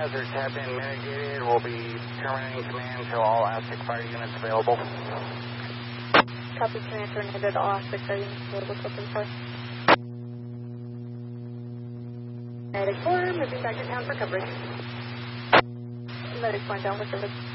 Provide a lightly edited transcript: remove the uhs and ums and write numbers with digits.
hazards have been mitigated. We'll be terminating command to all Aztec fire units available. Copy, command terminated, all Aztec fire units available, copy 4. Medic 4, moving back to town for coverage. Medic 4 down for service.